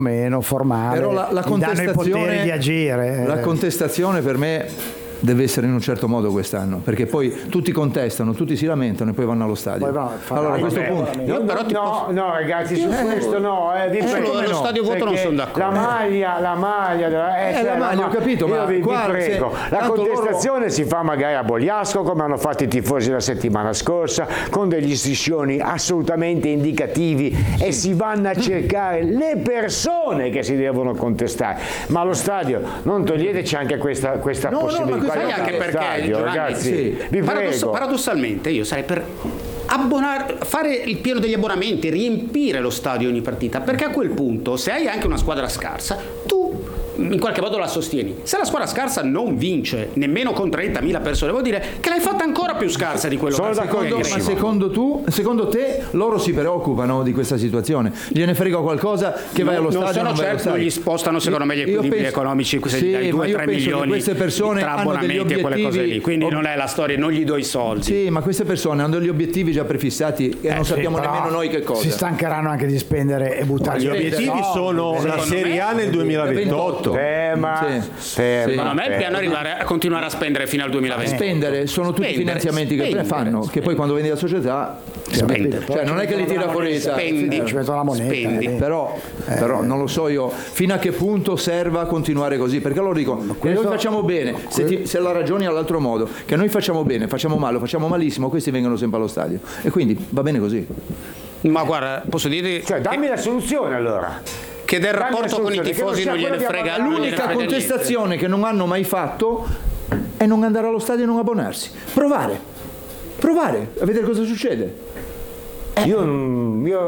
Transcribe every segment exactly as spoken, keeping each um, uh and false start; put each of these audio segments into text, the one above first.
meno formale. Però la, la contestazione di agire. La contestazione per me deve essere in un certo modo quest'anno, perché poi tutti contestano, tutti si lamentano e poi vanno allo stadio. Poi va, fa, allora a questo vabbè, punto io però ti no, posso... no ragazzi su eh, questo no, eh, vi eh, prego, allo no, stadio voto non sono d'accordo. La maglia, la maglia, della, eh, eh, cioè, la maglia, ho capito, io ma vi, qua, vi prego, se, la contestazione loro... si fa magari a Bogliasco come hanno fatto i tifosi la settimana scorsa, con degli striscioni assolutamente indicativi sì. E si vanno a cercare le persone che si devono contestare, ma allo stadio non toglieteci anche questa, questa no, possibilità. No, ma anche perché Giovanni, ragazzi, sì. vi Paradoss- prego. paradossalmente io sarei per abbonare, fare il pieno degli abbonamenti, riempire lo stadio ogni partita, perché a quel punto se hai anche una squadra scarsa tu in qualche modo la sostieni. Se la squadra scarsa non vince nemmeno con trentamila persone, vuol dire che l'hai fatta ancora più scarsa di quello Sono che d'accordo, ma secondo tu, secondo te loro si preoccupano di questa situazione? Gliene frega qualcosa che vai no, allo non stadio? Non sono certo, non gli spostano secondo me gli equilibri penso, economici sì, dai due tre milioni queste persone tra abbonamenti e quelle cose lì, quindi ob- non è la storia, non gli do i soldi. Sì, ma queste persone hanno degli obiettivi già prefissati e eh, non sappiamo sì, nemmeno noi che cosa. Si stancheranno anche di spendere e buttare. Gli obiettivi no, sono la Serie A nel duemilaventotto. Eh, ma sì. Secondo me il piano è arrivare a continuare a spendere fino al duemilaventi. Spendere sono tutti spendere, finanziamenti spendere, che fanno, spendere. Che poi quando vendi la società spendere. Cioè non è che li tira fuori, spendi, ci metto la moneta, spendi. Eh. Però, eh. però non lo so io fino a che punto serva continuare così, perché loro dicono che noi facciamo bene, se, ti, se la ragioni all'altro modo, che noi facciamo bene, facciamo male, facciamo malissimo, questi vengono sempre allo stadio e quindi va bene così. Ma guarda, posso dire, cioè dammi la soluzione allora. Che del rapporto con i tifosi non gliene frega. L'unica contestazione che non hanno mai fatto è non andare allo stadio e non abbonarsi. Provare, provare a vedere cosa succede. Eh. Io, io,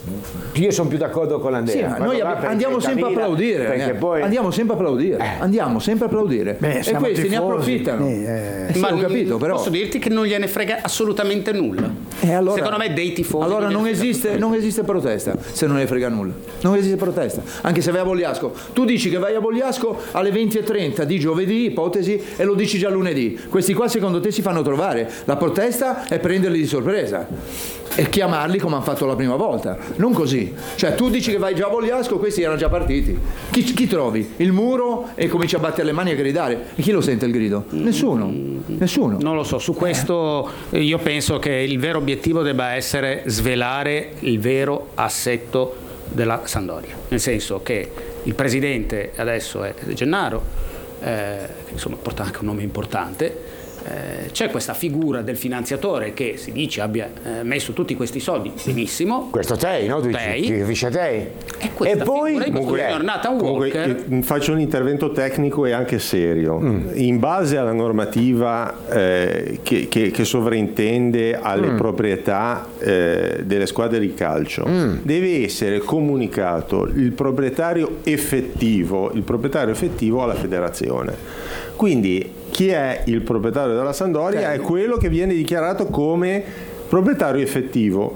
io sono più d'accordo con l'Andrea. Sì, noi andiamo sempre a applaudire, eh. poi... andiamo sempre a applaudire, eh. andiamo sempre a applaudire. Beh, e questi tifosi, ne approfittano. Eh, eh, sì, ma ho capito, però. Posso dirti che non gliene frega assolutamente nulla. Eh, allora, secondo me dei tifosi. Allora non, non esiste, non esiste protesta se non ne frega nulla. Non esiste protesta. Anche se vai a Bogliasco. Tu dici che vai a Bogliasco alle venti e trenta di giovedì, ipotesi, e lo dici già lunedì. Questi qua secondo te si fanno trovare. La protesta è prenderli di sorpresa e chiamarli come hanno fatto la prima volta, non così. Cioè tu dici che vai già a Bogliasco, questi erano già partiti. Chi, chi trovi? Il muro e cominci a battere le mani e a gridare. E chi lo sente il grido? Nessuno. Nessuno. Non lo so, su questo io penso che il vero obiettivo debba essere svelare il vero assetto della Sampdoria, nel senso che il presidente adesso è Gennaro, eh, che insomma porta anche un nome importante. Eh, c'è questa figura del finanziatore che si dice abbia eh, messo tutti questi soldi, benissimo. Questo Tei, no? Tu Tei. Ti capisci a Tei? E, e poi comunque, Nathan comunque Walker. Faccio un intervento tecnico e anche serio. Mm. In base alla normativa eh, che, che, che sovrintende alle mm. proprietà eh, delle squadre di calcio, mm. deve essere comunicato il proprietario effettivo, il proprietario effettivo alla federazione. Quindi chi è il proprietario della Sampdoria okay. è quello che viene dichiarato come proprietario effettivo.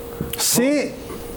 Se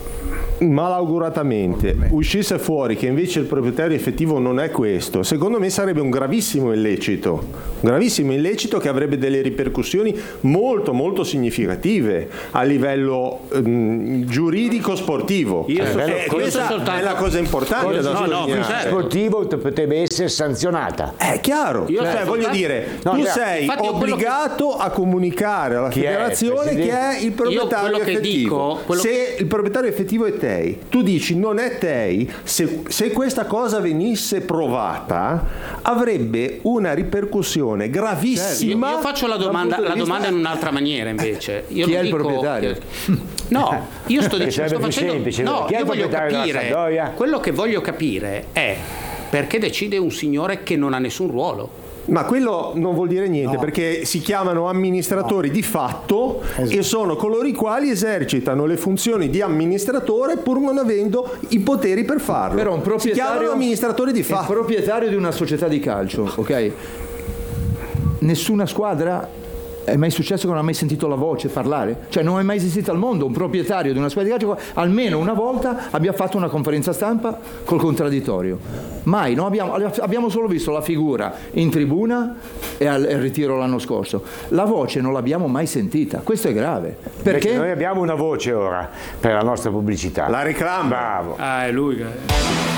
malauguratamente uscisse fuori che invece il proprietario effettivo non è questo, secondo me sarebbe un gravissimo illecito, un gravissimo illecito che avrebbe delle ripercussioni molto molto significative a livello um, giuridico sportivo. Io so, eh, questa soltanto... è la cosa importante da no, sottolineare. No, certo. Sportivo potrebbe essere sanzionata. È chiaro, Io cioè, voglio soltanto... dire, no, tu sei infatti, obbligato che... a comunicare alla chi federazione è chi è il proprietario effettivo. Dico, se che... il proprietario effettivo è Tei, tu dici non è Tei, se, se questa cosa venisse provata avrebbe una ripercussione gravissima. Io, io faccio la domanda, la domanda in un'altra maniera invece. Io chi è il dico, proprietario? No, io sto dicendo, sto facendo, semplice, no, io voglio capire, quello che voglio capire è perché decide un signore che non ha nessun ruolo. Ma quello non vuol dire niente, no. perché si chiamano amministratori no. di fatto esatto. e sono coloro i quali esercitano le funzioni di amministratore pur non avendo i poteri per farlo. Però un proprietario, si chiamano amministratori di fatto. Il proprietario di una società di calcio, ok? Nessuna squadra È mai successo che non ha mai sentito la voce parlare? Cioè non è mai esistito al mondo un proprietario di una squadra di calcio almeno una volta abbia fatto una conferenza stampa col contraddittorio. Mai, no? abbiamo, abbiamo solo visto la figura in tribuna e al, al ritiro l'anno scorso. La voce non l'abbiamo mai sentita, questo è grave. Perché? Invece noi abbiamo una voce ora per la nostra pubblicità. La reclama. Bravo. Ah, è lui che...